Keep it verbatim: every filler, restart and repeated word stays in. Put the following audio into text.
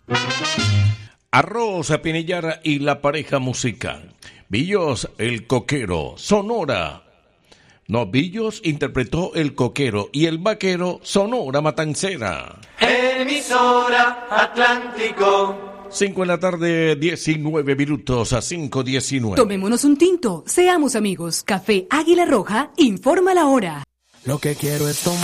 Arroz, Pinillara y la pareja musical. Billos, el coquero, Sonora. No, Billos interpretó el coquero y el vaquero, Sonora Matancera. Emisora Atlántico. Cinco en la tarde, diecinueve minutos a cinco diecinueve. Tomémonos un tinto, seamos amigos. Café Águila Roja, informa la hora. Lo que quiero es tomar.